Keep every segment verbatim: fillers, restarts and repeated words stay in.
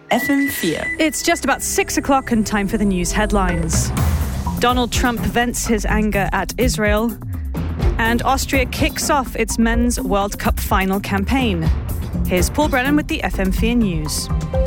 F M four. It's just about six o'clock and time for the news headlines. Donald Trump vents his anger at Israel. And Austria kicks off its Men's World Cup final campaign. Here's Paul Brennan with the F M four News.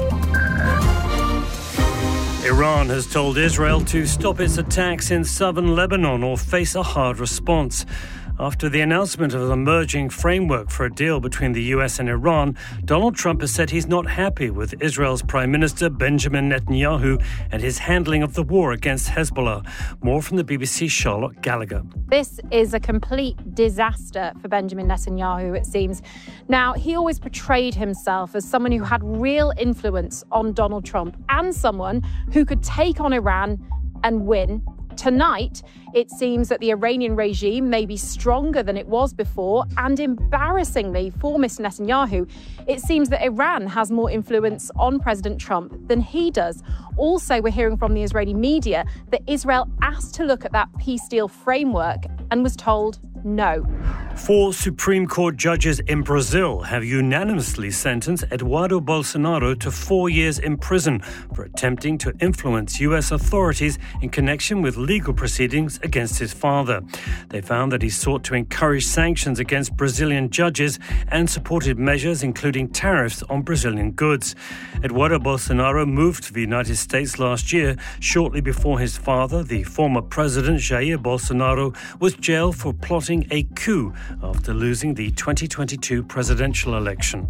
Iran has told Israel to stop its attacks in southern Lebanon or face a hard response. After the announcement of an emerging framework for a deal between the U S and Iran, Donald Trump has said he's not happy with Israel's Prime Minister Benjamin Netanyahu and his handling of the war against Hezbollah. More from the B B C's Charlotte Gallagher. This is a complete disaster for Benjamin Netanyahu, it seems. Now, he always portrayed himself as someone who had real influence on Donald Trump and someone who could take on Iran and win. Tonight, it seems that the Iranian regime may be stronger than it was before, and embarrassingly for Mister Netanyahu, it seems that Iran has more influence on President Trump than he does. Also, we're hearing from the Israeli media that Israel asked to look at that peace deal framework and was told no. Four Supreme Court judges in Brazil have unanimously sentenced Eduardo Bolsonaro to four years in prison for attempting to influence U S authorities in connection with legal proceedings against his father. They found that he sought to encourage sanctions against Brazilian judges and supported measures including tariffs on Brazilian goods. Eduardo Bolsonaro moved to the United States last year, shortly before his father, the former president Jair Bolsonaro, was jailed for plotting a coup after losing the twenty twenty-two presidential election.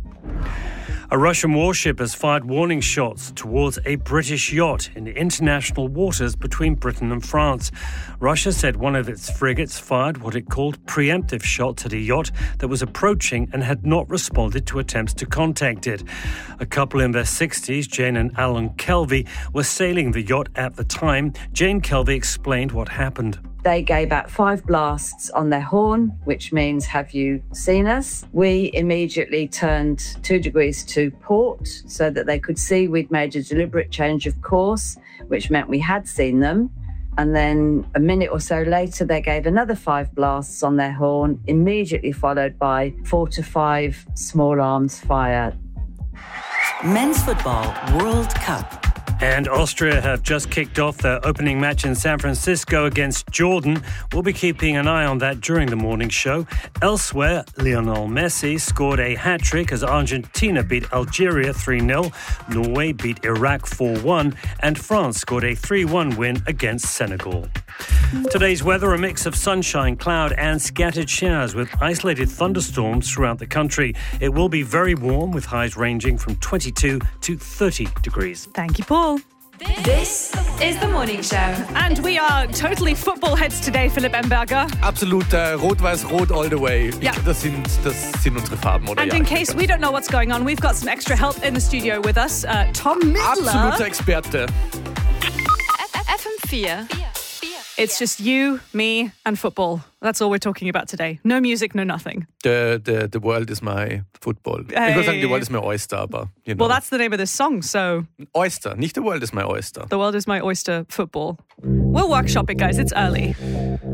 A Russian warship has fired warning shots towards a British yacht in international waters between Britain and France. Russia said one of its frigates fired what it called preemptive shots at a yacht that was approaching and had not responded to attempts to contact it. A couple in their sixties, Jane and Alan Kelvey, were sailing the yacht at the time. Jane Kelvey explained what happened. They gave out five blasts on their horn, which means, have you seen us? We immediately turned two degrees to port so that they could see we'd made a deliberate change of course, which meant we had seen them. And then a minute or so later, they gave another five blasts on their horn, immediately followed by four to five small arms fire. Men's Football World Cup. And Austria have just kicked off their opening match in San Francisco against Jordan. We'll be keeping an eye on that during the morning show. Elsewhere, Lionel Messi scored a hat-trick as Argentina beat Algeria three nil, Norway beat Iraq four one, and France scored a three one win against Senegal. Today's weather, a mix of sunshine, cloud and scattered showers with isolated thunderstorms throughout the country. It will be very warm with highs ranging from twenty-two to thirty degrees. Thank you, Paul. This is the morning show. And we are totally football heads today, Philipp Emberger. Absolut, äh, rot-weiß-rot all the way. Ja. Ich, das, sind, das sind unsere Farben, oder? And ja, in case we don't know what's going on, we've got some extra help in the studio with us. Uh, Tom Midler. Absoluter Experte. F M four. It's just you, me and football. That's all we're talking about today. No music, no nothing. The, the, the world is my football. Hey. Ich würde sagen, the world is my oyster, aber you know. Well, that's the name of this song, so... Oyster, nicht the world is my oyster. The world is my oyster football. We'll workshop it, guys. It's early.